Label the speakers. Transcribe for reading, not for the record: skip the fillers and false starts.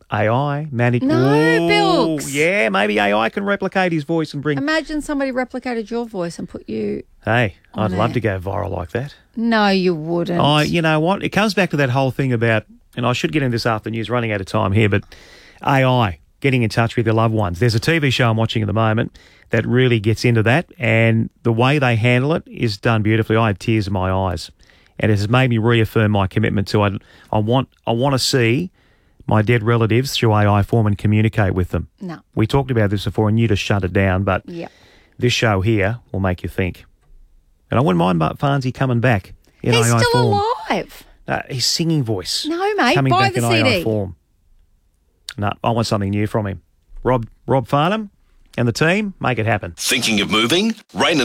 Speaker 1: AI, managed.
Speaker 2: No, Bilks.
Speaker 1: Yeah, maybe AI can replicate his voice and bring.
Speaker 2: Imagine somebody replicated your voice and put you.
Speaker 1: Hey, I'd love
Speaker 2: there.
Speaker 1: to go viral like that.
Speaker 2: No, you wouldn't.
Speaker 1: You know what? It comes back to that whole thing about, and I should get into this after news, running out of time here, but AI, getting in touch with your loved ones. There's a TV show I'm watching at the moment that really gets into that, and the way they handle it is done beautifully. I have tears in my eyes, and it has made me reaffirm my commitment to I want to see my dead relatives through AI form and communicate with them.
Speaker 2: No.
Speaker 1: We talked about this before, and you just shut it down, but
Speaker 2: Yep.
Speaker 1: this show here will make you think. And I wouldn't mind Farnsey coming back in
Speaker 2: He's
Speaker 1: AI
Speaker 2: still
Speaker 1: form.
Speaker 2: alive.
Speaker 1: His singing voice.
Speaker 2: No, mate.
Speaker 1: Coming
Speaker 2: Buy
Speaker 1: back
Speaker 2: the
Speaker 1: in
Speaker 2: CD.
Speaker 1: AI form. No, I want something new from him. Rob Farnham and the team, make it happen.
Speaker 3: Thinking of moving? Rain and